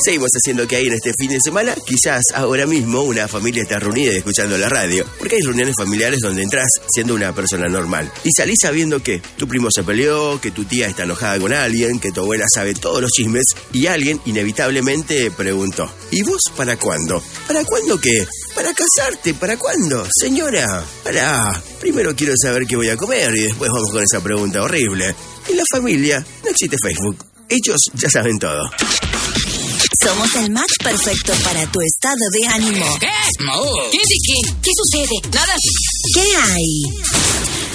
Seguimos haciendo que hay en este fin de semana. Quizás ahora mismo una familia está reunida y escuchando la radio, porque hay reuniones familiares donde entras siendo una persona normal y salís sabiendo que tu primo se peleó, que tu tía está enojada con alguien, que tu abuela sabe todos los chismes y alguien inevitablemente preguntó: ¿y vos para cuándo? ¿Para cuándo qué? ¿Para casarte? ¿Para cuándo? Señora, primero quiero saber qué voy a comer y después vamos con esa pregunta horrible. En la familia no existe Facebook. Ellos ya saben todo. Somos el match perfecto para tu estado de ánimo. ¿Qué? ¿Qué sucede? ¿Nada? ¿Qué hay?